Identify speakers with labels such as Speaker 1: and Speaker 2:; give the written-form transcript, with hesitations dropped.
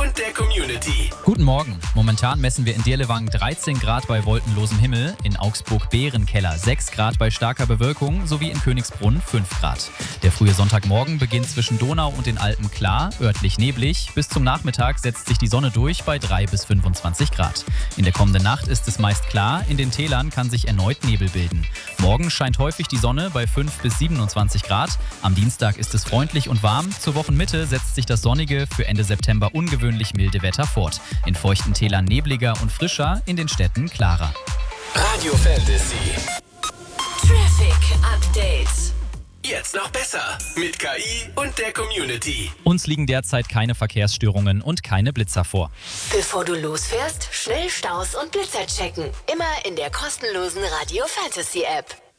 Speaker 1: und der Community.
Speaker 2: Guten Morgen. Momentan messen wir in Dirlewangen 13 Grad bei wolkenlosem Himmel, in Augsburg Bärenkeller 6 Grad bei starker Bewölkung sowie in Königsbrunn 5 Grad. Der frühe Sonntagmorgen beginnt zwischen Donau und den Alpen klar, örtlich neblig. Bis zum Nachmittag setzt sich die Sonne durch bei 3 bis 25 Grad. In der kommenden Nacht ist es meist klar, in den Tälern kann sich erneut Nebel bilden. Morgen scheint häufig die Sonne bei 5 bis 27 Grad. Am Dienstag ist es freundlich und warm. Zur Wochenmitte setzt sich das sonnige, für Ende September ungewöhnlich milde Wetter fort. In feuchten Tälern nebliger und frischer, in den Städten klarer.
Speaker 1: Radio Fantasy.
Speaker 3: Traffic Update.
Speaker 1: Jetzt noch besser mit KI und der Community.
Speaker 2: Uns liegen derzeit keine Verkehrsstörungen und keine Blitzer vor.
Speaker 3: Bevor du losfährst, schnell Staus und Blitzer checken. Immer in der kostenlosen Radio Fantasy App.